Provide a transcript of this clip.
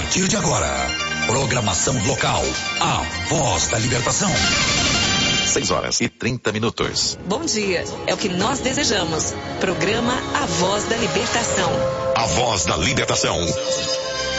partir de agora, programação local, a Voz da Libertação. 6h30. Bom dia, é o que nós desejamos. Programa A Voz da Libertação. A Voz da Libertação.